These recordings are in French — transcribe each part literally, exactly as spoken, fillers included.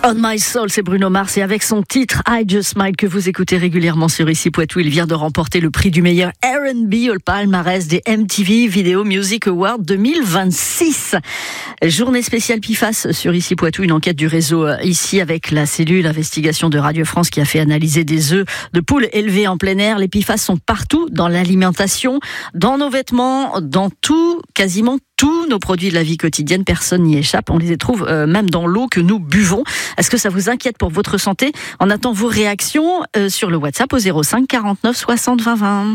On My Soul, c'est Bruno Mars et avec son titre I Just Smile que vous écoutez régulièrement sur Ici Poitou, il vient de remporter le prix du meilleur R and B au palmarès des M T V Video Music Awards deux mille vingt-six. Journée spéciale P F A S sur Ici Poitou, une enquête du réseau Ici avec la cellule investigation de Radio France qui a fait analyser des œufs de poules élevés en plein air. Les P F A S sont partout, dans l'alimentation, dans nos vêtements, dans tout, quasiment tous nos produits de la vie quotidienne, personne n'y échappe. On les trouve euh, même dans l'eau que nous buvons. Est-ce que ça vous inquiète pour votre santé ? On attend vos réactions euh, sur le WhatsApp au zéro cinq quarante-neuf soixante vingt vingt.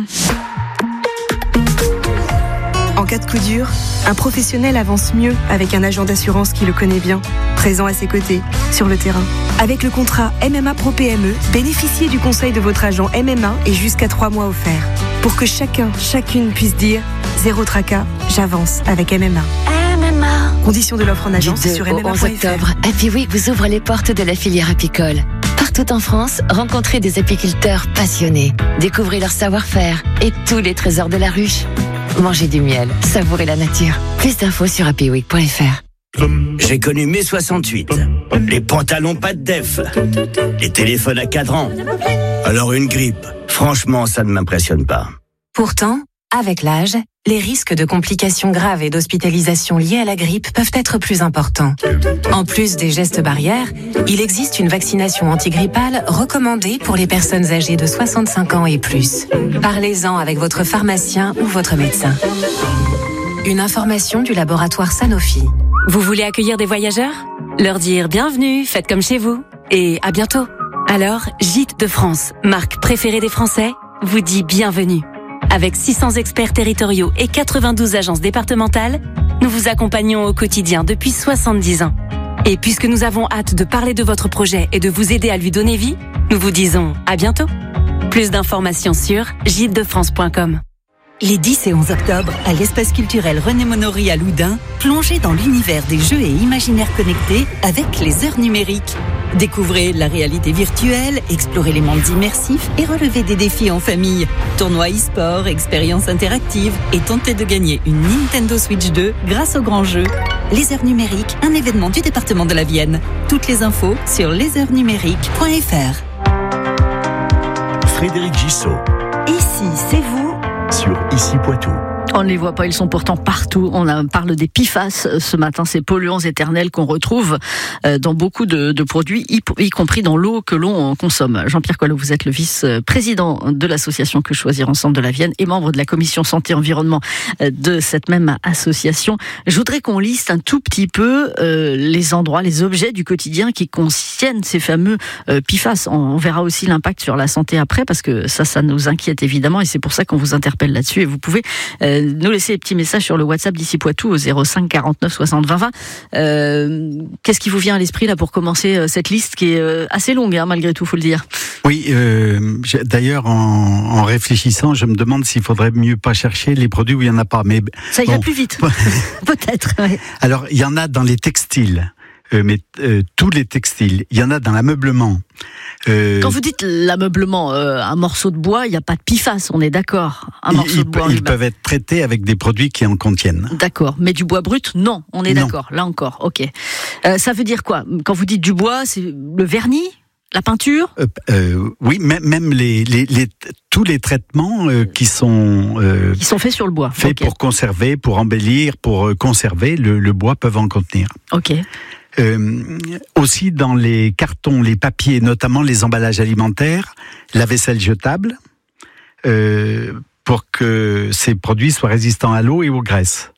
En cas de coup dur, un professionnel avance mieux avec un agent d'assurance qui le connaît bien, présent à ses côtés, sur le terrain. Avec le contrat M M A Pro P M E, bénéficiez du conseil de votre agent M M A et jusqu'à trois mois offerts. Pour que chacun, chacune puisse dire « Zéro tracas, j'avance avec M M A ». M M A. Conditions de l'offre en agence sur M M A point F R. onze octobre, Happy Week vous ouvre les portes de la filière apicole. Partout en France, rencontrez des apiculteurs passionnés. Découvrez leur savoir-faire et tous les trésors de la ruche. Mangez du miel, savourez la nature. Plus d'infos sur happy week point F R. J'ai connu mai soixante-huit. Les pantalons pas de def. Les téléphones à cadran. Alors une grippe, franchement, ça ne m'impressionne pas. Pourtant, avec l'âge, les risques de complications graves et d'hospitalisation liées à la grippe peuvent être plus importants. En plus des gestes barrières, il existe une vaccination antigrippale recommandée pour les personnes âgées de soixante-cinq ans et plus. Parlez-en avec votre pharmacien ou votre médecin. Une information du laboratoire Sanofi. Vous voulez accueillir des voyageurs ? Leur dire bienvenue, faites comme chez vous et à bientôt. Alors, Gîtes de France, marque préférée des Français, vous dit bienvenue. Avec six cents experts territoriaux et quatre-vingt-douze agences départementales, nous vous accompagnons au quotidien depuis soixante-dix ans. Et puisque nous avons hâte de parler de votre projet et de vous aider à lui donner vie, nous vous disons à bientôt. Plus d'informations sur gîtes de france point com. Les dix et onze octobre, à l'espace culturel René Monory à Loudun, plongez dans l'univers des jeux et imaginaires connectés avec les heures numériques. Découvrez la réalité virtuelle, explorez les mondes immersifs et relevez des défis en famille. Tournois e-sport, expériences interactives et tentez de gagner une Nintendo Switch deux grâce au grand jeu. Les heures numériques, un événement du département de la Vienne. Toutes les infos sur les heures numériques point F R. Frédéric Gissot. Ici, c'est vous. Sur Ici Poitou. On ne les voit pas, ils sont pourtant partout. On a, parle des P F A S ce matin, ces polluants éternels qu'on retrouve dans beaucoup de, de produits, y, y compris dans l'eau que l'on consomme. Jean-Pierre Coelho, vous êtes le vice-président de l'association Que Choisir Ensemble de la Vienne et membre de la commission santé-environnement de cette même association. Je voudrais qu'on liste un tout petit peu euh, les endroits, les objets du quotidien qui contiennent ces fameux euh, P F A S. On, on verra aussi l'impact sur la santé après, parce que ça, ça nous inquiète évidemment et c'est pour ça qu'on vous interpelle là-dessus. Et vous pouvez euh, nous laisser des petits messages sur le WhatsApp d'Ici Poitou au zéro cinq quarante-neuf soixante vingt vingt. Euh, qu'est-ce qui vous vient à l'esprit là pour commencer euh, cette liste qui est euh, assez longue hein, malgré tout, faut le dire. Oui, euh, d'ailleurs en, en réfléchissant, je me demande s'il faudrait mieux pas chercher les produits où il y en a pas. Mais ça ira bon. plus vite, peut-être. Ouais. Alors il y en a dans les textiles. Euh, mais euh, tous les textiles, il y en a dans l'ameublement. Euh, Quand vous dites l'ameublement, euh, un morceau de bois, il n'y a pas de P F A S, on est d'accord. Un morceau ils, de bois. Ils peuvent être traités avec des produits qui en contiennent. D'accord, mais du bois brut, non, on est non. d'accord, là encore, ok. Euh, ça veut dire quoi ? Quand vous dites du bois, c'est le vernis ? La peinture ? euh, euh, Oui, même, même les, les, les, tous les traitements euh, qui sont... Euh, qui sont faits sur le bois. Faits okay. pour conserver, pour embellir, pour euh, conserver, le, le bois peuvent en contenir. Ok. Euh, aussi dans les cartons, les papiers, notamment les emballages alimentaires, la vaisselle jetable, euh, pour que ces produits soient résistants à l'eau et aux graisses.